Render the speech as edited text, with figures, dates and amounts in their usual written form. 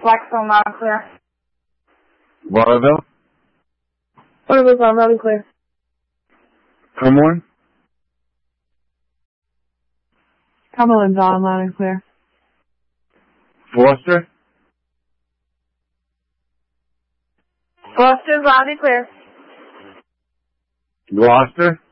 Blackstone, loud and clear. Waterville? Waterville's loud and clear. Cumberland? Cumberland's on, loud and clear. Foster? Gloucester's loud and clear. Gloucester?